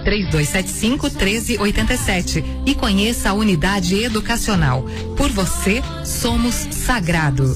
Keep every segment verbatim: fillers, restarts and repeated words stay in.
três dois sete cinco, um três oito sete e conheça a unidade educacional. Por você, somos sagrado.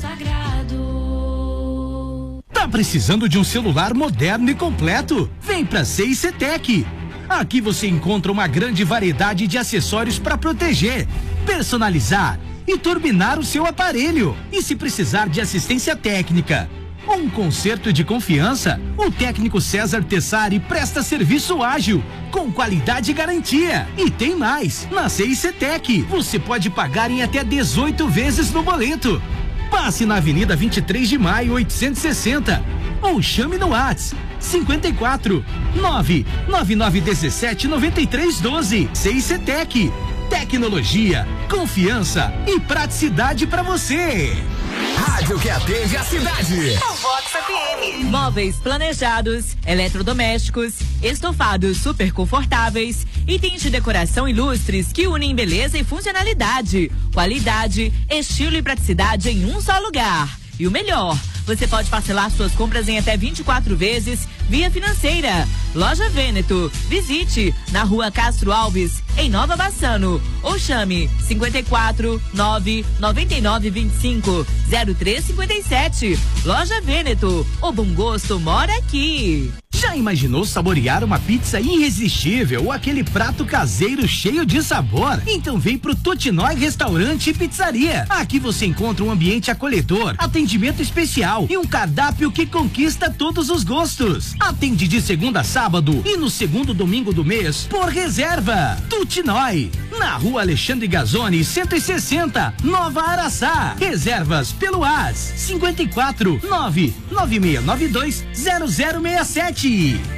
Tá precisando de um celular moderno e completo? Vem pra C I C Tech. Aqui você encontra uma grande variedade de acessórios para proteger, personalizar e turbinar o seu aparelho. E se precisar de assistência técnica ou um conserto de confiança, o técnico César Tessari presta serviço ágil, com qualidade e garantia. E tem mais, na C I C Tech, você pode pagar em até dezoito vezes no boleto. Passe na Avenida vinte e três de maio, oitocentos e sessenta, ou chame no WhatsApp cinquenta e quatro, nove nove nove um sete, nove três um dois. C I C Tech, tecnologia, confiança e praticidade para você. Rádio que atende a cidade. O Vox F M. Móveis planejados, eletrodomésticos, estofados super confortáveis, itens de decoração ilustres que unem beleza e funcionalidade, qualidade, estilo e praticidade em um só lugar. E o melhor, você pode parcelar suas compras em até vinte e quatro vezes via financeira. Loja Vêneto. Visite na Rua Castro Alves, em Nova Bassano, ou chame cinquenta e quatro, nove nove nove vinte e cinco, zero três cinquenta e sete. Loja Vêneto. O bom gosto mora aqui. Já imaginou saborear uma pizza irresistível ou aquele prato caseiro cheio de sabor? Então vem pro Totinói Restaurante e Pizzaria. Aqui você encontra um ambiente acolhedor, atendimento especial e um cardápio que conquista todos os gostos. Atende de segunda a sábado e no segundo domingo do mês por reserva. Totinói, na Rua Alexandre Gazzoni, cento e sessenta, Nova Araçá. Reservas pelo WhatsApp cinquenta e quatro, nove nove seis nove dois, zero zero seis sete.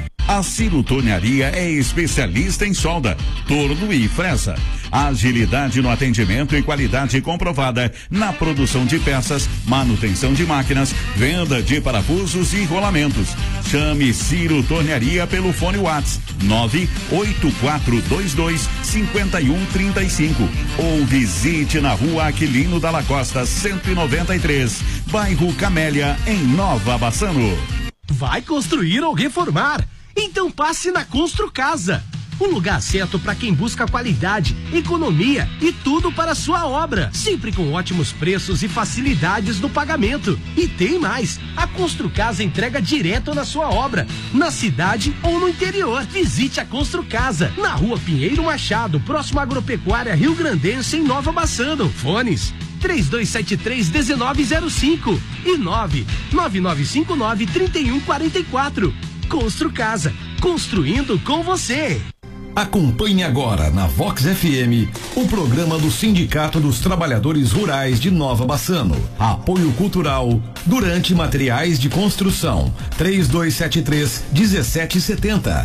A Ciro Tornearia é especialista em solda, torno e fresa. Agilidade no atendimento e qualidade comprovada na produção de peças, manutenção de máquinas, venda de parafusos e rolamentos. Chame Ciro Tornearia pelo fone WhatsApp nove oito quatro dois dois, cinco um três cinco ou visite na Rua Aquilino Dalla Costa cento e noventa e três, bairro Camélia, em Nova Bassano. Vai construir ou reformar? Então passe na Constru Casa. Um lugar certo para quem busca qualidade, economia e tudo para a sua obra. Sempre com ótimos preços e facilidades no pagamento. E tem mais, a Constru Casa entrega direto na sua obra, na cidade ou no interior. Visite a Constru Casa, na Rua Pinheiro Machado, próximo à Agropecuária Rio Grandense, em Nova Bassano. Fones três dois sete três, um nove zero cinco e nove nove nove cinco nove, três um quatro quatro. Constru Casa, construindo com você. Acompanhe agora na Vox F M o programa do Sindicato dos Trabalhadores Rurais de Nova Bassano. Apoio cultural durante materiais de construção. três dois sete três, um sete sete zero.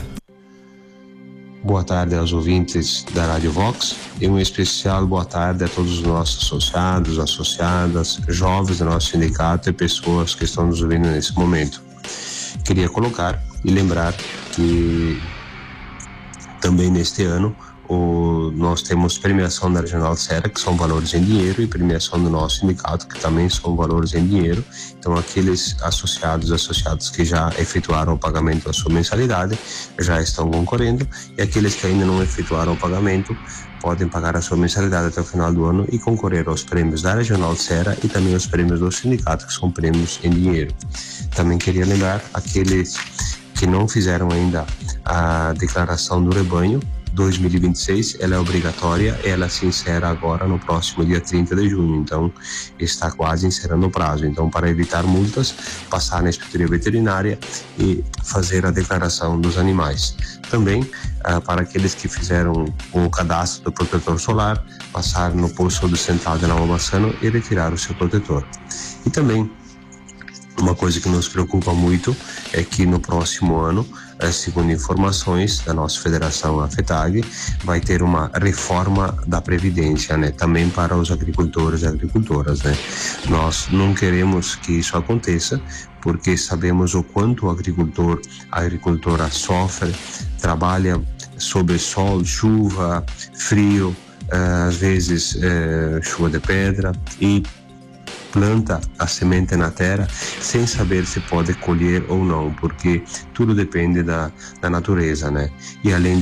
Boa tarde aos ouvintes da Rádio Vox e um especial boa tarde a todos os nossos associados, associadas, jovens do nosso sindicato e pessoas que estão nos ouvindo nesse momento. Queria colocar e lembrar que também neste ano o, nós temos premiação da Regional Serra, que são valores em dinheiro, e premiação do nosso sindicato, que também são valores em dinheiro. Então aqueles associados associados que já efetuaram o pagamento da sua mensalidade já estão concorrendo, e aqueles que ainda não efetuaram o pagamento podem pagar a sua mensalidade até o final do ano e concorrer aos prêmios da Regional Serra e também aos prêmios do sindicato, que são prêmios em dinheiro. Também queria lembrar aqueles que não fizeram ainda a declaração do rebanho dois mil e vinte e seis, ela é obrigatória, ela se encerra agora no próximo dia trinta de junho, então está quase encerrando o prazo. Então, para evitar multas, passar na inspetoria veterinária e fazer a declaração dos animais. Também, ah, para aqueles que fizeram o cadastro do protetor solar, passar no posto do Central de Nova Bassano e retirar o seu protetor. E também, uma coisa que nos preocupa muito é que no próximo ano, segundo informações da nossa federação, a FETAG, vai ter uma reforma da Previdência, né? Também para os agricultores e agricultoras, né? Nós não queremos que isso aconteça, porque sabemos o quanto o agricultor, a agricultora sofre, trabalha sob sol, chuva, frio, às vezes chuva de pedra, e planta a semente na terra sem saber se pode colher ou não, porque tudo depende da, da natureza, né? E além